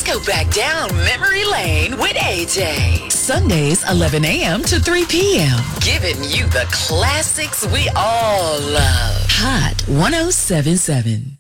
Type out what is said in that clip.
go back down memory lane with AJ. Sundays, 11 a.m. to 3 p.m. Giving you the classics we all love. Hot 107.7.